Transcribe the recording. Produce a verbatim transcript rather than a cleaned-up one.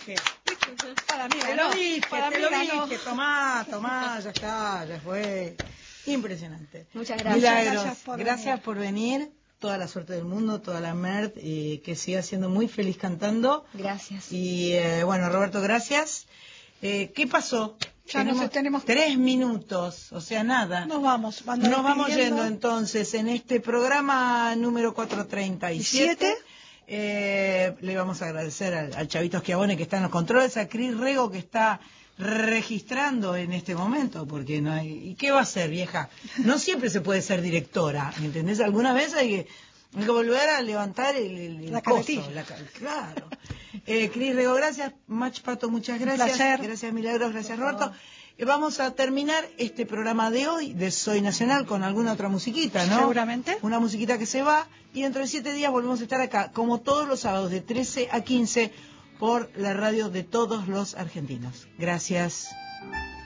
dije. Para mí, te lo dije, para te mí lo ganó. dije. Tomá, tomá, ya está, ya fue. Impresionante. Muchas gracias. Milagros, Gracias por gracias venir. por venir. Toda la suerte del mundo, toda la merda, y que siga siendo muy feliz cantando. Gracias. Y eh, bueno, Roberto, gracias. Eh, ¿Qué pasó? Ya tenemos, no sé, tenemos tres minutos, o sea, nada. Nos vamos. Nos vamos yendo entonces en este programa número cuatrocientos treinta y siete. Eh, le vamos a agradecer al, al Chavito Schiavone que está en los controles, a Cris Rego que está registrando en este momento, porque no hay... ¿Y qué va a hacer, vieja? No siempre se puede ser directora, ¿me entendés? Alguna vez hay que, hay que volver a levantar el, el, el la coso, carretilla. La, claro. Eh, Cris Rego, gracias. Mach Pato, muchas gracias. Un placer. Gracias, Milagros, gracias, Roberto. Eh, vamos a terminar este programa de hoy de Soy Nacional con alguna otra musiquita, ¿no? Seguramente. Una musiquita que se va, y dentro de siete días volvemos a estar acá, como todos los sábados, de trece a quince, por la radio de todos los argentinos. Gracias.